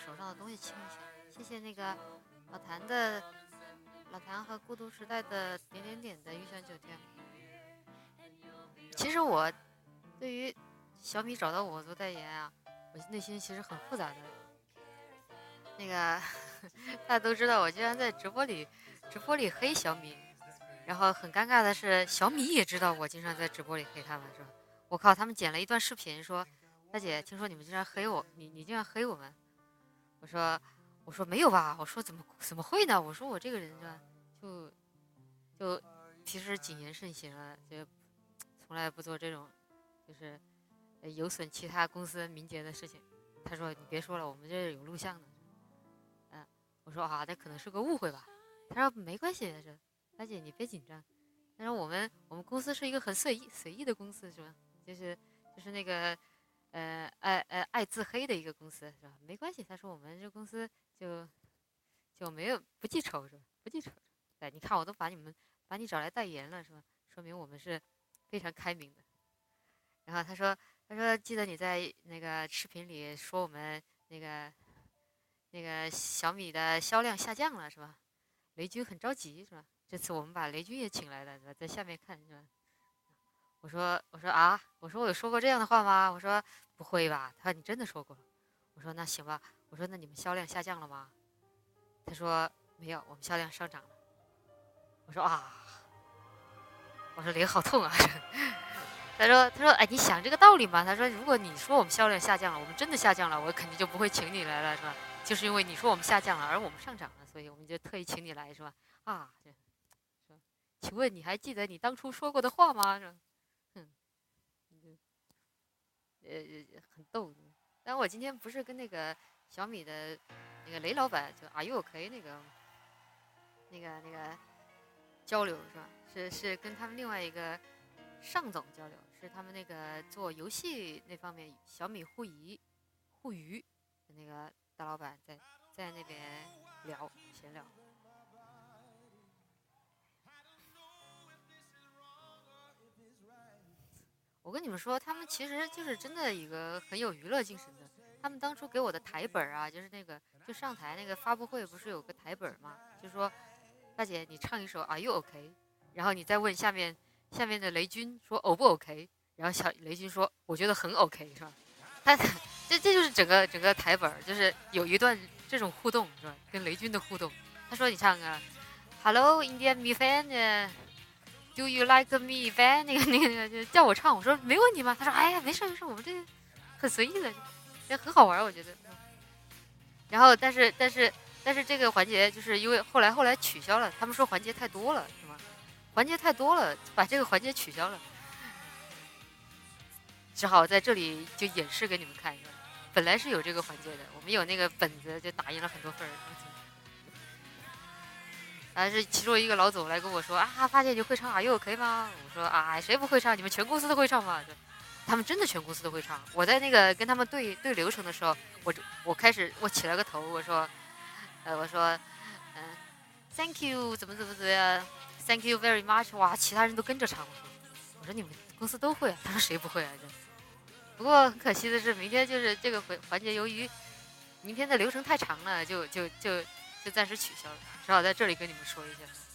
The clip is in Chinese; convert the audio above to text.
手上的东西清一下。谢谢那个老谭和孤独时代的点点点的预算9天。其实我对于小米找到我做代言啊，我内心其实很复杂的。那个大家都知道，我竟然在直播里黑小米，然后很尴尬的是，小米也知道我经常在直播里黑他们，是吧？我靠，他们剪了一段视频说，大姐，听说你们经常黑我，你竟然黑我们？我说没有吧，我说怎么会呢？我说我这个人是就平时谨言慎行啊，就从来不做这种就是有损其他公司名节的事情。他说你别说了，我们这有录像的。我说啊，这可能是个误会吧。他说没关系，这大姐你别紧张。他说我们公司是一个很随意的公司，是吧？就是那个爱自黑的一个公司，是吧？没关系。他说我们这公司就没有不记仇，是吧？不记仇。对，你看我都把你找来代言了，是吧？说明我们是非常开明的。然后他说记得你在那个视频里说我们那个小米的销量下降了，是吧？雷军很着急，是吧？这次我们把雷军也请来了，是吧？在下面看，是吧？我说啊，我说我有说过这样的话吗？我说不会吧？他说你真的说过。我说那行吧。我说那你们销量下降了吗？他说没有，我们销量上涨了。我说啊，我说脸好痛啊。他说哎，你想这个道理吗？他说如果你说我们销量下降了，我们真的下降了，我肯定就不会请你来了，是吧？就是因为你说我们下降了，而我们上涨了，所以我们就特意请你来，是吧？啊，是吧？请问你还记得你当初说过的话吗？是吧？哼，很逗。但我今天不是跟那个小米的那个雷老板，就 Are you OK 那个交流，是吧？是跟他们另外一个尚总交流，是他们那个做游戏那方面小米互娱的那个大老板在那边闲聊。我跟你们说，他们其实就是真的一个很有娱乐精神的。他们当初给我的台本啊，就是那个就上台那个发布会不是有个台本吗？就说大姐你唱一首 Are you OK？然后你再问下面的雷军说 O 不 OK？然后小雷军说我觉得很 OK，是吧？他这就是整个台本，就是有一段这种互动，是吧？跟雷军的互动。他说你唱个 Hello Indian me fan。Do you like me fan？那个就叫我唱，我说没问题吗？他说哎呀没事没事，我们这很随意的，也很好玩，我觉得。然后但是这个环节就是因为后来取消了，他们说环节太多了，是吗？环节太多了，把这个环节取消了，只好在这里就演示给你们看一下。本来是有这个环节的，我们有那个本子，就打印了很多份儿。还是其中一个老总来跟我说啊，发现你会唱啊，又可以吗？我说啊，谁不会唱？你们全公司都会唱吗？他们真的全公司都会唱。我在那个跟他们对流程的时候，我开始我起了个头，我说thank you 怎么样，thank you very much， 哇，其他人都跟着唱。我说你们公司都会啊？他说谁不会啊？不过很可惜的是，明天就是这个环节，由于明天的流程太长了，就暂时取消了，只好在这里跟你们说一下。